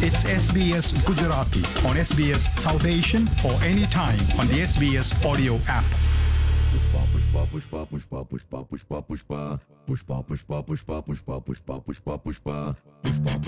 It's SBS Gujarati on SBS South Asian or anytime on the SBS audio app. Pushpa, pushpa, pushpa, pushpa, pushpa, pushpa, pushpa, pushpa, pushpa, pushpa, pushpa, pushpa, pushpa, pushpa, pushpa, pushpa.